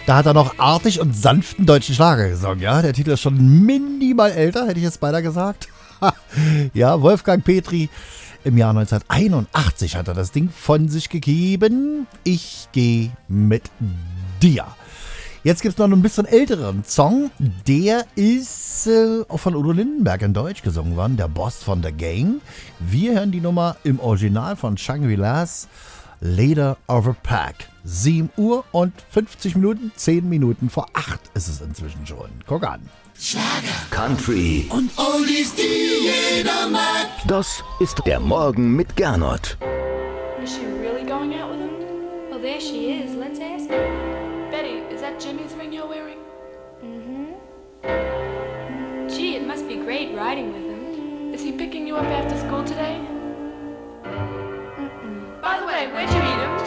Da hat er noch artig und sanften deutschen Schlager gesungen, ja. Der Titel ist schon minimal älter, hätte ich jetzt beinahe gesagt. Ja, Wolfgang Petri. Im Jahr 1981 hat er das Ding von sich gegeben. Ich gehe mit dir. Jetzt gibt es noch einen bisschen älteren Song. Der ist auch von Udo Lindenberg in Deutsch gesungen worden. Der Boss von The Gang. Wir hören die Nummer im Original von Shangri-Las. Leader of a Pack. 7 Uhr und 50 Minuten, 10 Minuten vor 8 ist es inzwischen schon. Guck an. Schlager, Country und Oldies, die jeder mag. Das ist der Morgen mit Gernot. Is she really going out with him? Well, there she is. Let's ask her. Betty, is that Jimmy's ring you're wearing? Mm-hmm. Gee, it must be great riding with him. Is he picking you up after school today? By the way, where'd you meet him?